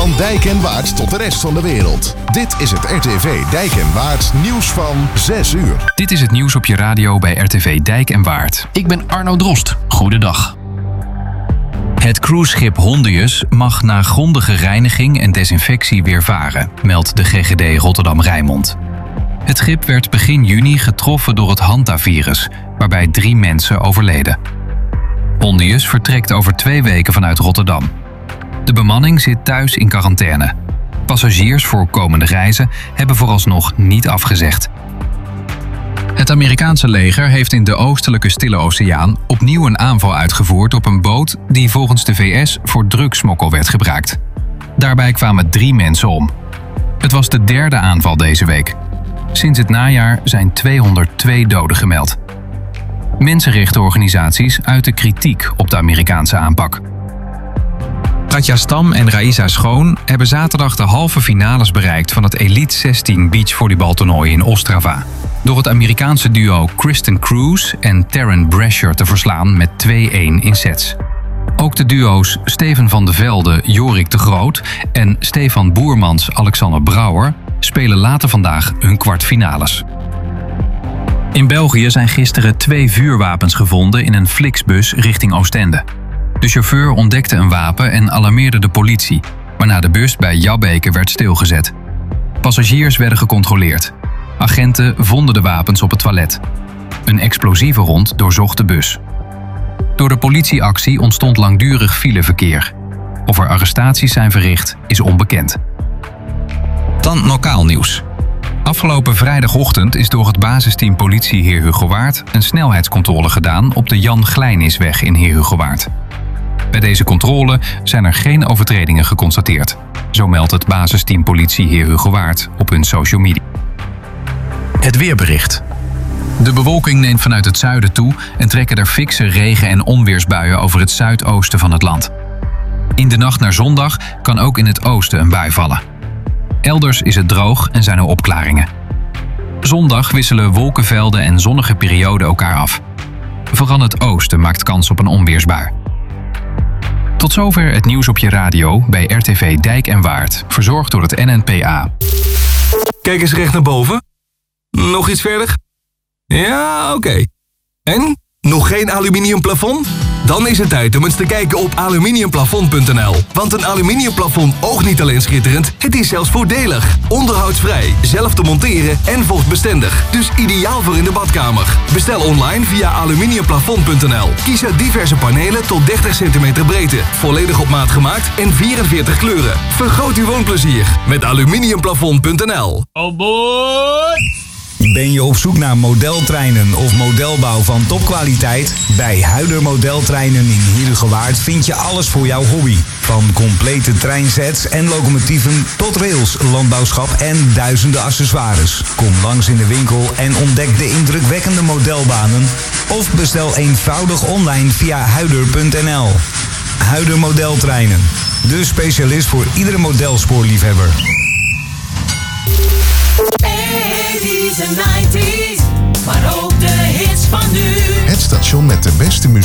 Van Dijk en Waard tot de rest van de wereld. Dit is het RTV Dijk en Waard nieuws van 6 uur. Dit is het nieuws op je radio bij RTV Dijk en Waard. Ik ben Arno Drost. Goedendag. Het cruiseschip Hondius mag na grondige reiniging en desinfectie weer varen, meldt de GGD Rotterdam-Rijnmond. Het schip werd begin juni getroffen door het hantavirus, waarbij 3 mensen overleden. Hondius vertrekt over 2 weken vanuit Rotterdam. De bemanning zit thuis in quarantaine. Passagiers voor komende reizen hebben vooralsnog niet afgezegd. Het Amerikaanse leger heeft in de oostelijke Stille Oceaan opnieuw een aanval uitgevoerd op een boot die volgens de VS voor drugssmokkel werd gebruikt. Daarbij kwamen 3 mensen om. Het was de 3e aanval deze week. Sinds het najaar zijn 202 doden gemeld. Mensenrechtenorganisaties uiten kritiek op de Amerikaanse aanpak. Katja Stam en Raisa Schoon hebben zaterdag de halve finales bereikt van het Elite 16 beachvolleybaltoernooi in Ostrava. Door het Amerikaanse duo Kristen Cruz en Taryn Brasher te verslaan met 2-1 in sets. Ook de duo's Steven van de Velde, Jorik de Groot en Stefan Boermans, Alexander Brouwer spelen later vandaag hun kwartfinales. In België zijn gisteren 2 vuurwapens gevonden in een Flixbus richting Oostende. De chauffeur ontdekte een wapen en alarmeerde de politie, waarna de bus bij Jabbeke werd stilgezet. Passagiers werden gecontroleerd. Agenten vonden de wapens op het toilet. Een explosieve hond doorzocht de bus. Door de politieactie ontstond langdurig fileverkeer. Of er arrestaties zijn verricht, is onbekend. Dan lokaal nieuws. Afgelopen vrijdagochtend is door het basisteam politie Heer Hugo Waard een snelheidscontrole gedaan op de Jan Glijnisweg in Heer Hugo Waard. Bij deze controle zijn er geen overtredingen geconstateerd. Zo meldt het basisteam politie Heer Hugo Waard op hun social media. Het weerbericht. De bewolking neemt vanuit het zuiden toe en trekken er fikse regen- en onweersbuien over het zuidoosten van het land. In de nacht naar zondag kan ook in het oosten een bui vallen. Elders is het droog en zijn er opklaringen. Zondag wisselen wolkenvelden en zonnige perioden elkaar af. Vooral het oosten maakt kans op een onweersbui. Tot zover het nieuws op je radio bij RTV Dijk en Waard, verzorgd door het NNPA. Kijk eens recht naar boven. Nog iets verder? Ja, oké. En? Nog geen aluminium plafond? Dan is het tijd om eens te kijken op aluminiumplafond.nl. Want een aluminiumplafond oogt niet alleen schitterend, het is zelfs voordelig. Onderhoudsvrij, zelf te monteren en vochtbestendig. Dus ideaal voor in de badkamer. Bestel online via aluminiumplafond.nl. Kies uit diverse panelen tot 30 cm breedte. Volledig op maat gemaakt en 44 kleuren. Vergroot uw woonplezier met aluminiumplafond.nl. Oh boy! Ben je op zoek naar modeltreinen of modelbouw van topkwaliteit? Bij Huider Modeltreinen in Heerhugowaard vind je alles voor jouw hobby. Van complete treinsets en locomotieven tot rails, landbouwschap en duizenden accessoires. Kom langs in de winkel en ontdek de indrukwekkende modelbanen. Of bestel eenvoudig online via huider.nl. Huider Modeltreinen. De specialist voor iedere modelspoorliefhebber. 80's en 90's, maar ook de hits van nu. Het station met de beste muziek